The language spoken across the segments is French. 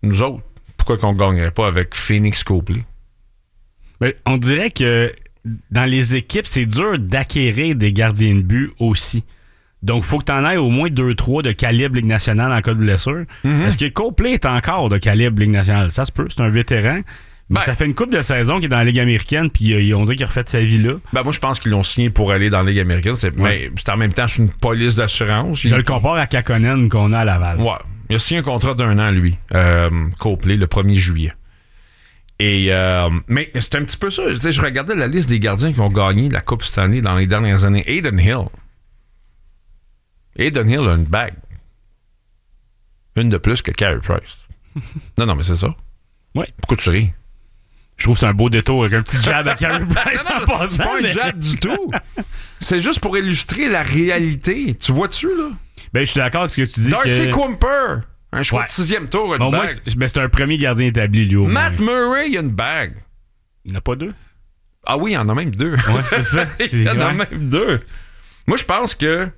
nous autres, pourquoi qu'on gagnerait pas avec Phoenix Copley? Mais on dirait que dans les équipes, c'est dur d'acquérir des gardiens de but aussi. Donc, il faut que tu en aies au moins 2-3 de calibre Ligue nationale en cas de blessure. Est-ce que Copley est encore de calibre Ligue nationale? Ça se peut, c'est un vétéran. Mais ça fait une couple de saisons qu'il est dans la Ligue américaine, puis on dirait qu'il a refait sa vie là. Ben moi, je pense qu'ils l'ont signé pour aller dans la Ligue américaine. Mais c'est en même temps, c'est une police d'assurance. Je le compare à Kakkonen qu'on a à Laval. Ouais. Il a signé un contrat d'1 an, lui, Copley, le 1er juillet. Et mais c'est un petit peu ça. Je regardais la liste des gardiens qui ont gagné la Coupe cette année dans les dernières années. Adin Hill a une bague. Une de plus que Carey Price. Non, mais c'est ça. Ouais. Pourquoi tu ris? Je trouve que c'est un beau détour avec un petit jab à Carey Price en passant. C'est pas un jab du tout. C'est juste pour illustrer la réalité. Tu vois-tu, là? Ben, je suis d'accord avec ce que tu dis. Darcy Quimper, un choix de 6e tour, une bague. Moi, c'est un premier gardien établi, lui. Matt Murray, il a une bague. Il n'y en a pas 2? Ah oui, il y en a même 2. Ouais, c'est ça. Il y en a même 2. Moi, je pense que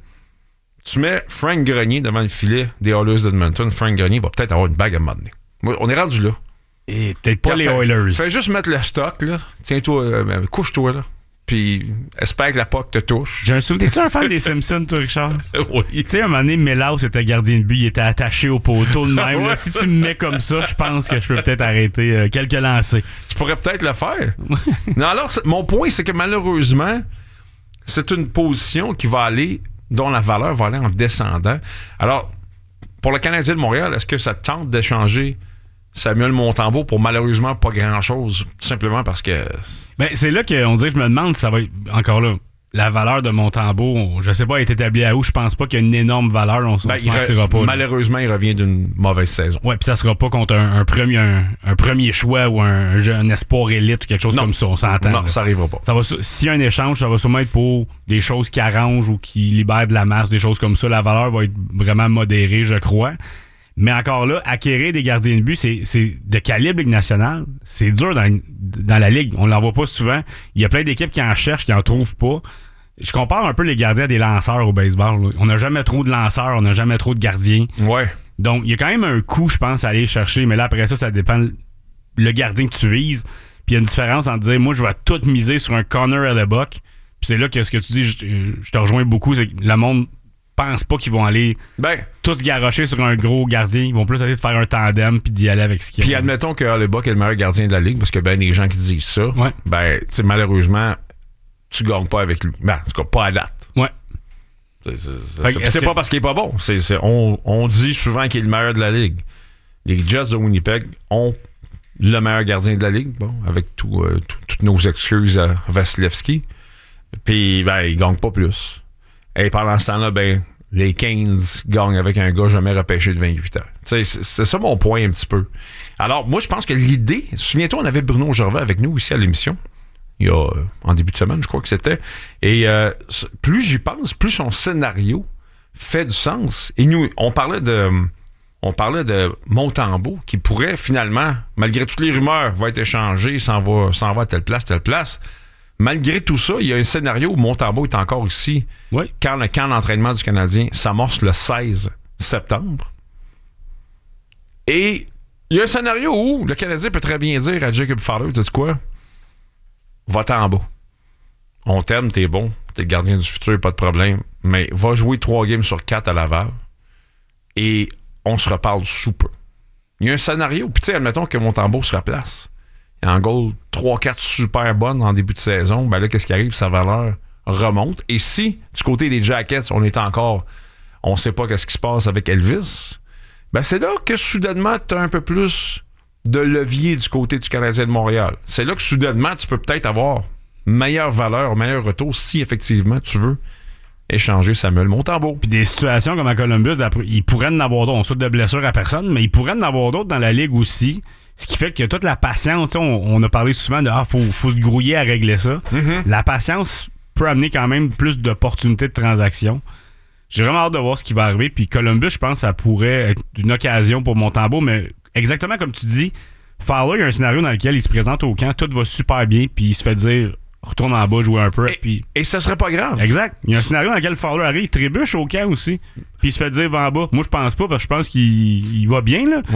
tu mets Frank Grenier devant le filet des Oilers d'Edmonton. Frank Grenier va peut-être avoir une bague à un moment donné. On est rendu là. Et peut-être pas les Oilers. Fais juste mettre le stock, là. Tiens-toi, couche-toi, là. Puis espère que la puck te touche. J'ai un souvenir. T'es-tu un fan des Simpsons, toi, Richard? Oui. Tu sais, à un moment donné, Mélaus était gardien de but, il était attaché au poteau de même. Ouais, si tu me mets comme ça, je pense que je peux peut-être arrêter quelques lancers. Tu pourrais peut-être le faire. Non, alors, mon point, c'est que malheureusement, c'est une position qui va aller, dont la valeur va aller en descendant. Alors, pour le Canadien de Montréal, est-ce que ça tente d'échanger Samuel Montembeault pour malheureusement pas grand-chose, tout simplement parce que... Ben, c'est là qu'on dirait que je me demande si ça va être, encore là, la valeur de Montembeault, je sais pas, est établie à où, je pense pas qu'il y a une énorme valeur, on ne mentira pas. Malheureusement, il revient d'une mauvaise saison. Ouais, puis ça sera pas contre un premier choix ou un espoir élite ou quelque chose comme ça, on s'entend. Non, ça arrivera pas. S'il y a un échange, ça va sûrement être pour des choses qui arrangent ou qui libèrent de la masse, des choses comme ça. La valeur va être vraiment modérée, je crois. Mais encore là, acquérir des gardiens de but, c'est de calibre Ligue nationale. C'est dur dans la Ligue. On ne l'en voit pas souvent. Il y a plein d'équipes qui en cherchent, qui en trouvent pas. Je compare un peu les gardiens à des lanceurs au baseball. Là. On n'a jamais trop de lanceurs, on n'a jamais trop de gardiens. Ouais. Donc, il y a quand même un coût, je pense, à aller chercher. Mais là, après ça dépend le gardien que tu vises. Puis il y a une différence entre dire, moi, je vais tout miser sur un Connor Hellebuyck. Puis c'est là que ce que tu dis, je te rejoins beaucoup, c'est que le monde pense pas qu'ils vont aller tous garrocher sur un gros gardien. Ils vont plus essayer de faire un tandem puis d'y aller avec ce qu'il y a. Puis admettons que Hellebuyck est le meilleur gardien de la Ligue, parce que les gens qui disent ça, malheureusement, tu gagnes pas avec lui. Ben, en tout cas, pas à date. Ouais. C'est pas parce qu'il est pas bon. On dit souvent qu'il est le meilleur de la Ligue. Les Jets de Winnipeg ont le meilleur gardien de la Ligue, avec toutes nos excuses à Vasilevski. Puis, il gagne pas plus. Et pendant ce temps-là, les Canes gagnent avec un gars jamais repêché de 28 ans. C'est ça mon point un petit peu. Alors, moi, je pense que l'idée... Souviens-toi, on avait Bruno Gervais avec nous ici à l'émission. Il y a, en début de semaine, je crois que c'était. Et plus j'y pense, plus son scénario fait du sens. Et nous, on parlait de Montembeault qui pourrait finalement, malgré toutes les rumeurs, va être échangé, s'en va à telle place. Malgré tout ça, il y a un scénario où Montembeault est encore ici. Oui. Quand le camp d'entraînement du Canadien s'amorce le 16 septembre. Et il y a un scénario où le Canadien peut très bien dire à Jacob Fowler, tu sais quoi? Va-t'en en bas. On t'aime, t'es bon, t'es le gardien du futur, pas de problème. Mais va jouer 3 games sur 4 à Laval. Et on se reparle sous peu. Il y a un scénario. Puis tu sais, admettons que Montembeault se replace. Il en goal 3-4 super bonnes en début de saison. Là, qu'est-ce qui arrive? Sa valeur remonte. Et si, du côté des Jackets, on sait pas qu'est-ce qui se passe avec Elvis, c'est là que soudainement, tu as un peu plus de levier du côté du Canadien de Montréal. C'est là que soudainement, tu peux peut-être avoir meilleure valeur, meilleur retour si effectivement tu veux échanger Samuel Montembeault. Puis des situations comme à Columbus, il pourrait en avoir d'autres. On souhaite de blessures à personne, mais il pourrait en avoir d'autres dans la Ligue aussi. Ce qui fait que toute la patience, on a parlé souvent de faut se grouiller à régler ça. Mm-hmm. La patience peut amener quand même plus d'opportunités de transaction. J'ai vraiment hâte de voir ce qui va arriver. Puis Columbus, je pense que ça pourrait être une occasion pour Montembeault, mais exactement comme tu dis, Fowler, il y a un scénario dans lequel il se présente au camp, tout va super bien, puis il se fait dire retourne en bas, jouer un peu. Et ça serait pas grave. Exact. Il y a un scénario dans lequel Fowler arrive, il trébuche au camp aussi, puis il se fait dire va en bas. Moi, je pense pas, parce que je pense qu'il va bien, là.